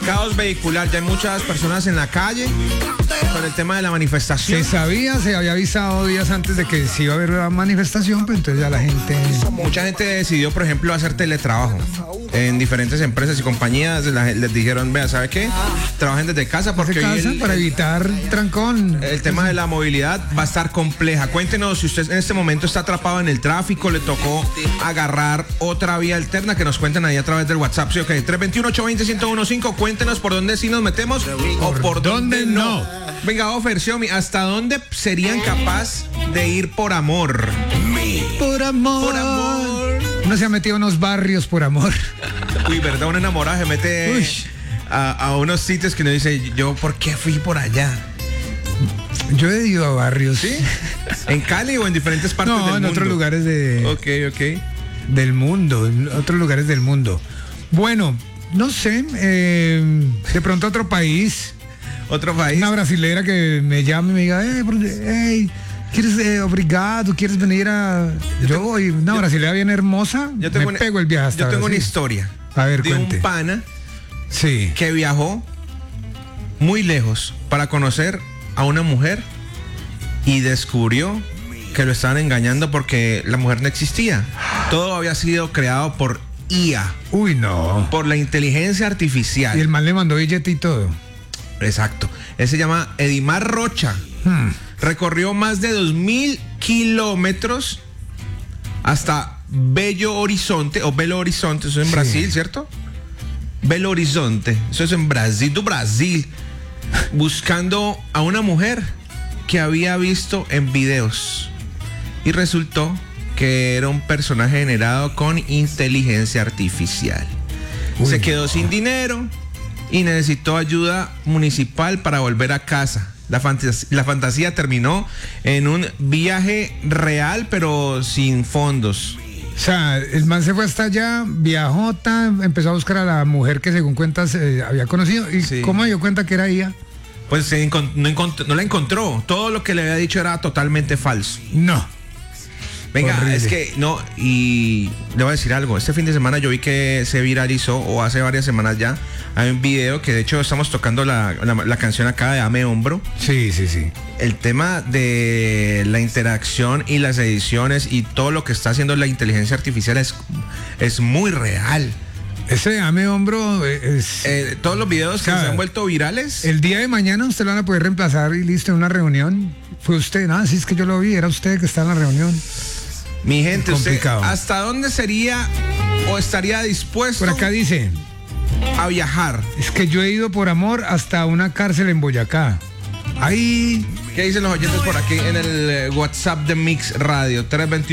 Caos vehicular, ya hay muchas personas en la calle con el tema de la manifestación. Se había avisado días antes de que se iba a haber una manifestación, pero entonces ya la gente... Mucha gente decidió, por ejemplo, hacer teletrabajo en diferentes empresas y compañías. Les dijeron, vea, ¿sabe qué? Trabajen desde casa porque para evitar trancón. El tema de la movilidad va a estar compleja. Cuéntenos si usted en este momento está atrapado en el tráfico, le tocó agarrar otra vía alterna, que nos cuenten ahí a través del WhatsApp. Sí, ok, 321-820-1015. Cuéntenos por dónde sí nos metemos o por dónde no. Venga, Ofer, Xiaomi, ¿hasta dónde serían capaz de ir por amor? Por amor. Por amor. Uno se ha metido a unos barrios por amor. Uy, ¿verdad? Un enamorado se mete a unos sitios que uno dice, yo, ¿por qué fui por allá? Yo he ido a barrios. ¿Sí? ¿En Cali o en diferentes partes del mundo? No, en otros lugares del mundo, en otros lugares del mundo. Bueno, no sé, de pronto otro país. Otro país. Una brasilera que me llame y me diga, hey, ¿quieres, obrigado, quieres venir a...? Una brasilera bien hermosa, pego el viaje hasta Yo tengo ahora, una historia. A ver, de cuente. un pana sí, que viajó muy lejos para conocer a una mujer y descubrió que lo estaban engañando porque la mujer no existía. Todo había sido creado por IA. Uy, no. Por la inteligencia artificial. Y el man le mandó billete y todo. Exacto. Él se llama Edimar Rocha. Recorrió más de 2.000 kilómetros hasta Belo Horizonte, eso es en Brasil, ¿cierto? Belo Horizonte, eso es en Brasil, buscando a una mujer que había visto en videos. Y resultó que era un personaje generado con inteligencia artificial. Se quedó sin dinero y necesitó ayuda municipal para volver a casa. La fantasía terminó en un viaje real, pero sin fondos. O sea, el man se fue hasta allá, viajó, empezó a buscar a la mujer que según cuentas había conocido. ¿Y cómo dio cuenta que era ella? Pues no la encontró. Todo lo que le había dicho era totalmente falso. No. Venga, horrible. Es que no, y le voy a decir algo. Este fin de semana yo vi que se viralizó, o hace varias semanas ya, hay un video que de hecho estamos tocando la canción acá de Dame Hombro. Sí. El tema de la interacción y las ediciones y todo lo que está haciendo la inteligencia artificial es muy real. Ese Dame Hombro es... todos los videos que se han vuelto virales. El día de mañana usted lo van a poder reemplazar y listo, en una reunión. Fue usted, sí, es que yo lo vi, era usted que está en la reunión. Mi gente, usted, complicado. ¿hasta dónde sería o estaría dispuesto? Por acá dice... a viajar. Es que yo he ido por amor hasta una cárcel en Boyacá. Ahí... ¿Qué dicen los oyentes por aquí en el WhatsApp de Mix Radio?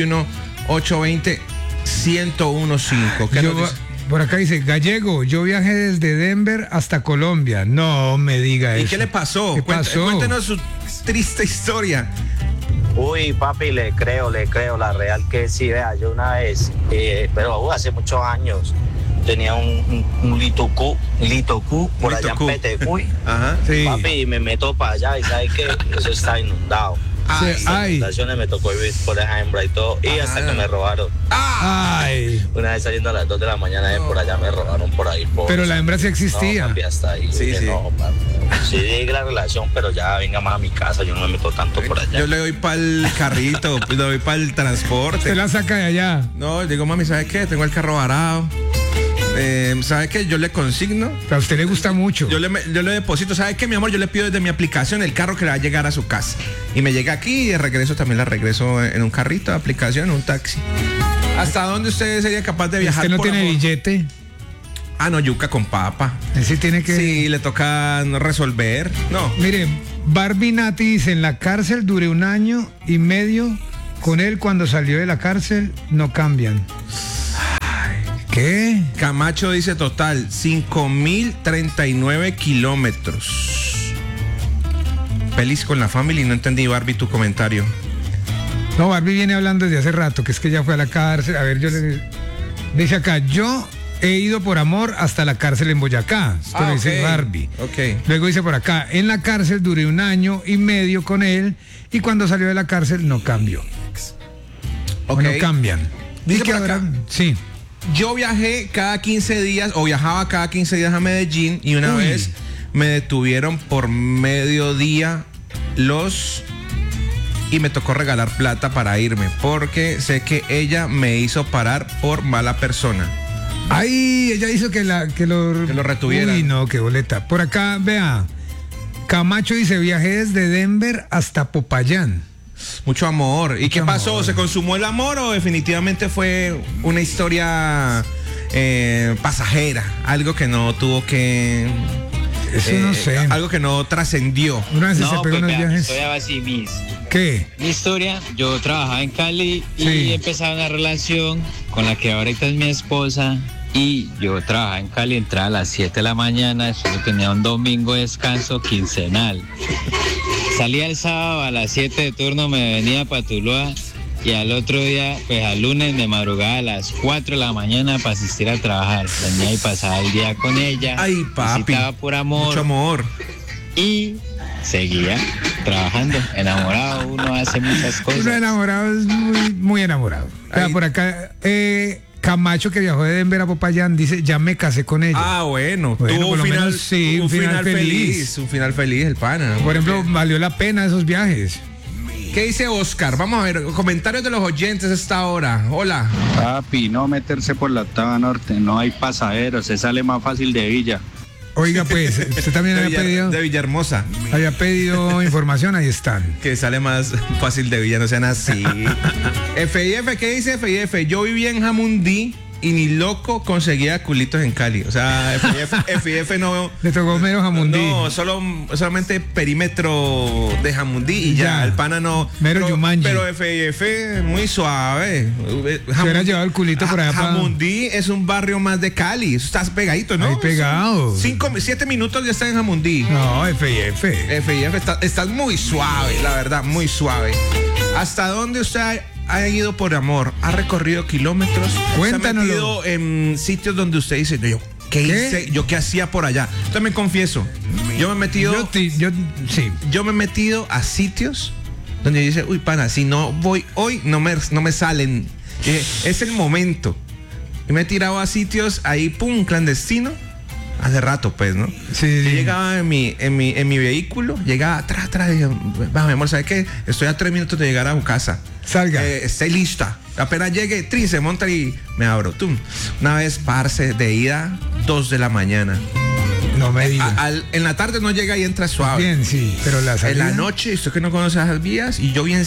321-820-1015. ¿Qué nos dice? Por acá dice, Gallego, yo viajé desde Denver hasta Colombia. No me diga eso. ¿Y qué le pasó? ¿Qué pasó? Cuéntenos su triste historia. Uy, papi, le creo, la real que sí, vea, yo una vez, pero hace muchos años, tenía un litocu por allá en Petecuy. Ajá. Sí. Papi, me meto para allá y ¿sabe qué? Eso está inundado. Las inundaciones me tocó vivir por esa hembra y todo, y hasta que me robaron. Ay. Una vez saliendo a las 2 de la mañana, por allá me robaron por ahí. Pero la hembra sí existía. No, papi, hasta ahí. Sí. No, papi. Sí, llegué la relación, pero ya venga más a mi casa, yo no me meto tanto por allá. Yo le doy para el carrito, le doy para el transporte. Se la saca de allá. No, digo, mami, ¿sabe qué? Tengo el carro varado. ¿Sabe qué? Yo le consigno. A usted le gusta mucho. Yo le deposito. ¿Sabe qué, mi amor? Yo le pido desde mi aplicación el carro que le va a llegar a su casa. Y me llega aquí y de regreso también la regreso en un carrito de aplicación, en un taxi. ¿Hasta dónde usted sería capaz de viajar? ¿Usted no por tiene amor? billete? No, yuca con papa. Ese tiene que... Sí, le toca resolver. No. Mire, Barbie Nati dice, en la cárcel duré 1 año y medio. Con él cuando salió de la cárcel no cambian. ¿Qué? Camacho dice total 5.039 kilómetros. Feliz con la familia. No entendí, Barbie, tu comentario. No, Barbie viene hablando desde hace rato, que es que ya fue a la cárcel. A ver, yo le... Dice acá, yo he ido por amor hasta la cárcel en Boyacá. Esto lo dice Barbie. Okay. Luego dice por acá, en la cárcel duré 1 año y medio con él y cuando salió de la cárcel no cambió. Okay. O no cambian. Dice que por acá, ahora, sí. yo viajé cada 15 días o viajaba cada 15 días a Medellín y una vez me detuvieron por mediodía y me tocó regalar plata para irme porque sé que ella me hizo parar por mala persona. Ay, ella hizo que lo retuvieran. Uy, no, qué boleta. Por acá, vea, Camacho dice, viajé desde Denver hasta Popayán. Mucho amor. ¿Y qué pasó? amor. ¿Se consumó el amor o definitivamente fue una historia pasajera? Algo que no tuvo que... Eso no sé. Algo que no trascendió. Una vez se No, pegó pues unos vea, mi viajes. historia va así, ¿Qué? mi historia, yo trabajaba en Cali y Sí. empezaba una relación con la que ahorita es mi esposa. Y yo trabajaba en Cali, entraba a las 7 de la mañana, solo tenía un domingo de descanso quincenal. Salía el sábado a las 7 de turno, me venía para Tuluá y al otro día, pues al lunes me madrugaba a las 4 de la mañana para asistir a trabajar. Venía y pasaba el día con ella. Ay, papi. Visitaba por amor. Mucho amor. Y seguía trabajando. Enamorado, uno hace muchas cosas. Uno enamorado es muy, muy enamorado. Vea, Ay. por acá, Camacho, que viajó de Denver a Popayán, dice, ya me casé con ella. Ah, bueno. Bueno, Tuvo por un lo final, menos sí, un final feliz. Un final feliz, el pana. Por ejemplo, valió la pena esos viajes. ¿Qué dice Oscar? Vamos a ver, comentarios de los oyentes a esta hora. Hola. Papi, no meterse por la octava norte, no hay pasajeros, se sale más fácil de Villa. Oiga, pues, usted también De Villahermosa, había pedido información, ahí están. que sale más fácil de Villa, no sean así. FIF, ¿qué dice FIF? Yo vivía en Jamundí y ni loco conseguía culitos en Cali. O sea, FIF no... Le tocó mero Jamundí. No, solamente perímetro de Jamundí y ya. El pana no. Mero Yumanji. Pero FIF muy suave. Se hubiera llevado el culito por allá para... Jamundí es un barrio más de Cali. Eso estás pegadito, ¿no? Ahí pegado. 7 minutos ya estás en Jamundí. No, FIF. FIF, estás muy suave, la verdad, muy suave. ¿Hasta dónde usted ha ido por amor? ¿Ha recorrido kilómetros? Cuéntanoslo. ¿Se ha metido en sitios donde usted dice, ¿qué hice? ¿Yo qué hacía por allá? Entonces me confieso, yo me he metido... Sí. Yo me he metido a sitios donde dice, uy, pana, si no voy hoy, no me salen. Es el momento. Y me he tirado a sitios ahí, pum, clandestino. Hace rato, pues, ¿no? Sí. Yo llegaba en mi vehículo, llegaba atrás, y dije, va, mi amor, ¿sabes qué? Estoy a 3 minutos de llegar a mi casa. Salga. Esté lista. Apenas llegue, se monta y me abro. Tum. Una vez, parce, de ida, 2 de la mañana. No me diga. En la tarde no llega y entra suave. Bien, sí, pero la salida... En la noche, usted que no conoce esas vías, y yo bien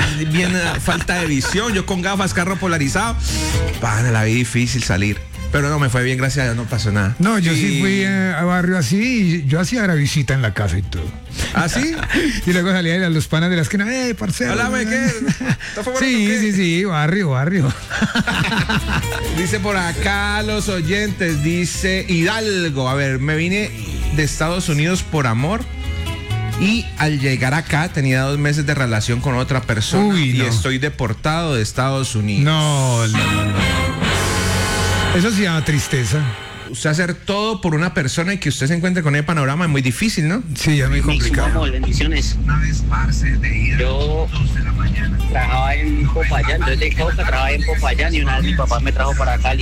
falta de visión, yo con gafas, carro polarizado, pana, la vi difícil salir. Pero no, me fue bien, gracias a Dios, no pasó nada. No, yo sí fui a barrio así y yo hacía la visita en la casa y todo. ¿Ah, sí? Y luego salía a los panas de la esquina, parcero. Háblame, ¿qué? ¿Está favorito, qué? Sí, barrio. Dice por acá los oyentes, dice Hidalgo, a ver, me vine de Estados Unidos por amor y al llegar acá tenía 2 meses de relación con otra persona. Uy, y no. estoy deportado de Estados Unidos. No. Eso sí llama tristeza. Usted hacer todo por una persona y que usted se encuentre con el panorama es muy difícil, ¿no? Sí, es muy complicado. Vamos, bendiciones. Yo trabajaba en Popayán, yo de Cauca trabajaba en Popayán y una vez mi papá me trajo para Cali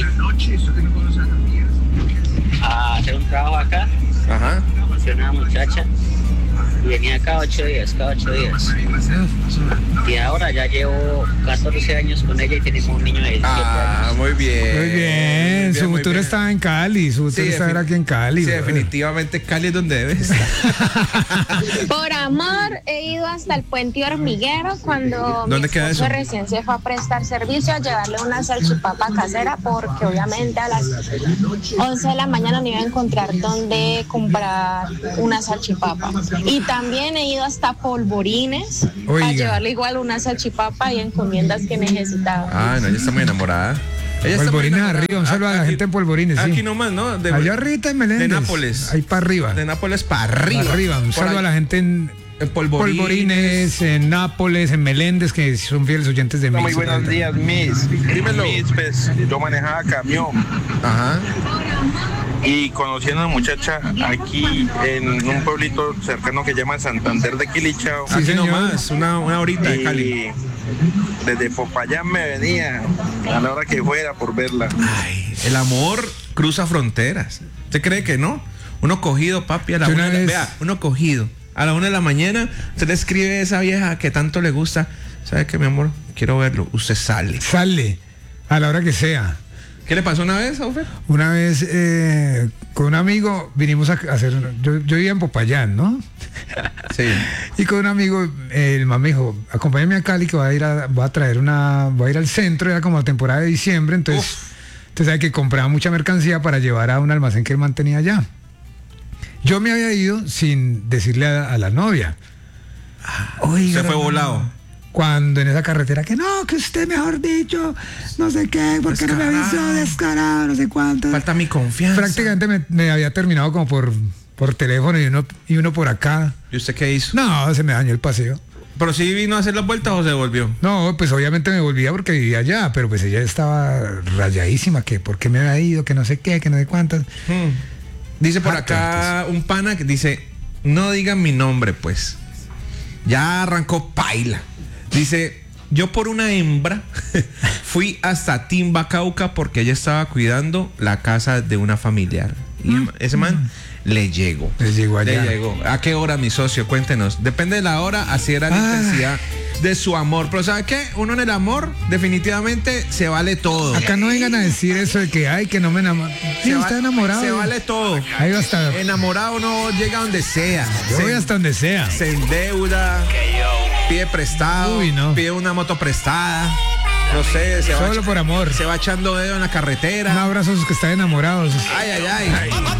a hacer un trabajo acá. Ajá. Conocí a una muchacha y venía cada 8 días. Y ahora ya llevo 14 años con ella y tenemos un niño de 17 años. Muy bien. Muy bien, su muy futuro bien. estaba en Cali, su futuro estaba aquí en Cali. Sí, brother. definitivamente Cali es donde debe estar. Por amor, he ido hasta el Puente Hormiguero cuando ¿Dónde mi queda esposo eso? recién se fue a prestar servicio a llevarle una salchipapa casera porque obviamente a las 11 de la mañana no iba a encontrar dónde comprar una salchipapa. Y también he ido hasta Polvorines Oiga. a llevarle igual una salchipapa y encomiendas que necesitaba. Ah, no, ella está muy enamorada. Ella está muy Polvorines enamorada. arriba, un saludo a la gente en Polvorines, sí. Aquí nomás, ¿no? Allá arriba en Meléndez. de Nápoles. Ahí para arriba. De Nápoles para arriba. Un Por saludo ahí- a la gente en Polvorines, en Nápoles, en Meléndez, que son fieles oyentes de mí. Muy buenos días, Miss. Dímelo. Miss, pues, yo manejaba camión Ajá. y conocí a una muchacha aquí en un pueblito cercano que llaman Santander de Quilichao. Sí, Aquí señor. nomás, una horita de Cali. desde Popayán me venía a la hora que fuera por verla. Ay, el amor cruza fronteras. ¿Usted cree que no? Uno cogido, papi, a la una de la, vea, uno cogido. A la 1 de la mañana, usted le escribe a esa vieja que tanto le gusta. ¿Sabe qué, mi amor? Quiero verlo. Usted sale. Sale, a la hora que sea. ¿Qué le pasó una vez, Ofer? Una vez con un amigo vinimos a hacer, yo vivía en Popayán, ¿no? Sí. Y con un amigo, el man me dijo, acompáñame a Cali que voy a ir al centro, era como la temporada de diciembre, entonces hay que comprar mucha mercancía para llevar a un almacén que él mantenía allá. Yo me había ido sin decirle a la novia. Oiga, se fue volado. Cuando en esa carretera, que no, que usted mejor dicho, no sé qué, porque no me avisó, descarado, no sé cuánto. Falta mi confianza. Prácticamente me había terminado como por teléfono y uno por acá. ¿Y usted qué hizo? No, se me dañó el paseo. ¿Pero sí vino a hacer las vueltas o se volvió? No, pues obviamente me volvía porque vivía allá, pero pues ella estaba rayadísima, que por qué me había ido, que no sé qué, que no sé cuántas. Dice por acá un pana que dice, no digan mi nombre, pues. Ya arrancó paila. Dice, yo por una hembra fui hasta Timba, Cauca, porque ella estaba cuidando la casa de una familiar. Y ese man le llegó. Le llegó allá. Le llegó. ¿A qué hora, mi socio? Cuéntenos. Depende de la hora, así era la intensidad de su amor. Pero ¿sabe qué? Uno en el amor definitivamente se vale todo. Acá no vengan a decir eso de que, ay, que no me enamoro. Sí, está enamorado. Se vale todo. Ahí va a estar. Enamorado no llega donde sea. Yo voy hasta donde sea. Se endeuda, pide prestado, pide una moto prestada. No sé, solo por amor. Se va echando dedo en la carretera. Un abrazo a los que están enamorados. Ay, ay, ay.